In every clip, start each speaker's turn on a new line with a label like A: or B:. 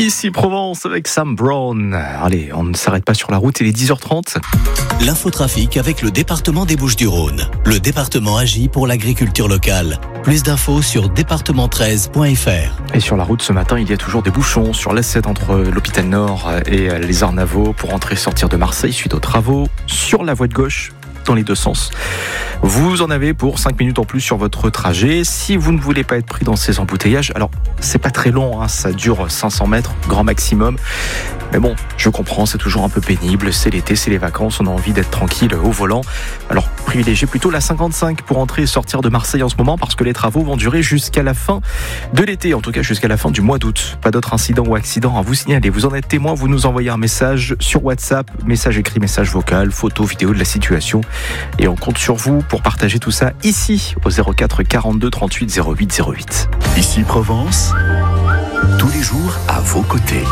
A: Ici Provence avec Sam Brown. Allez, on ne s'arrête pas sur la route, il est 10h30.
B: L'infotrafic avec le département des Bouches-du-Rhône. Le département agit pour l'agriculture locale. Plus d'infos sur département13.fr.
A: Et sur la route ce matin, il y a toujours des bouchons sur l'A7 entre l'hôpital Nord et les Arnavaux pour entrer et sortir de Marseille suite aux travaux. Sur la voie de gauche, dans les deux sens. Vous en avez pour 5 minutes en plus sur votre trajet. Si vous ne voulez pas être pris dans ces embouteillages, alors c'est pas très long, ça dure 500 mètres, grand maximum. Mais bon, je comprends, c'est toujours un peu pénible, c'est l'été, c'est les vacances, on a envie d'être tranquille au volant. Alors privilégiez plutôt la 55 pour entrer et sortir de Marseille en ce moment parce que les travaux vont durer jusqu'à la fin de l'été, en tout cas jusqu'à la fin du mois d'août. Pas d'autres incidents ou accidents à vous signaler. Vous en êtes témoin, vous nous envoyez un message sur WhatsApp, message écrit, message vocal, photo, vidéo de la situation. Et on compte sur vous pour partager tout ça ici au 04 42 38 08 08.
C: Ici Provence, tous les jours à vos côtés.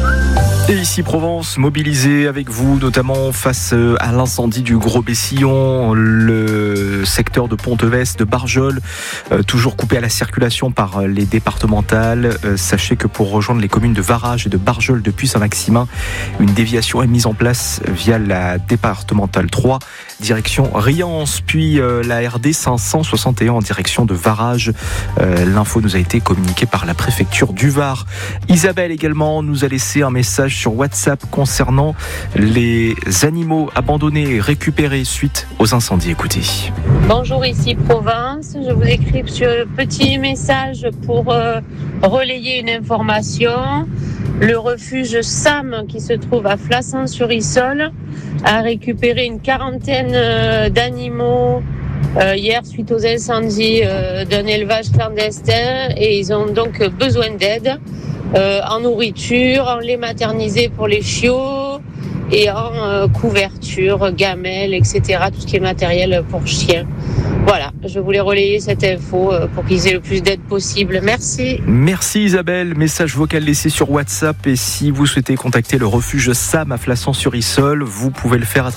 A: Et ici Provence, mobilisé avec vous, notamment face à l'incendie du Gros Bessillon, le secteur de Pontevès, de Barjol, toujours coupé à la circulation par les départementales. Sachez que pour rejoindre les communes de Varage et de Barjol depuis Saint-Maximin, une déviation est mise en place via la départementale 3, direction Riance, puis la RD 561 en direction de Varage. L'info nous a été communiquée par la préfecture du Var. Isabelle également nous a laissé un message sur WhatsApp concernant les animaux abandonnés et récupérés suite aux incendies. Écoutez.
D: Bonjour, ici Provence. Je vous écris sur un petit message pour relayer une information. Le refuge SAM qui se trouve à Flassan-sur-Issole a récupéré une quarantaine d'animaux hier suite aux incendies d'un élevage clandestin et ils ont donc besoin d'aide. En nourriture, en lait maternisé pour les chiots et en couverture, gamelles, etc. Tout ce qui est matériel pour chiens. Voilà, je voulais relayer cette info pour qu'ils aient le plus d'aide possible. Merci.
A: Merci Isabelle. Message vocal laissé sur WhatsApp. Et si vous souhaitez contacter le refuge SAM à Flassan-sur-Issole, vous pouvez le faire à